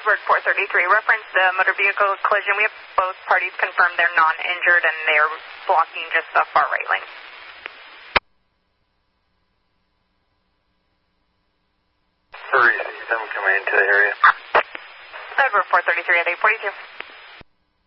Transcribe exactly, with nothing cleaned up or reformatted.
Edward four thirty-three, reference the motor vehicle collision. We have both parties confirmed they're non-injured and they're blocking just the far right lane. three, them coming into the area. Edward four thirty-three at eight forty-two.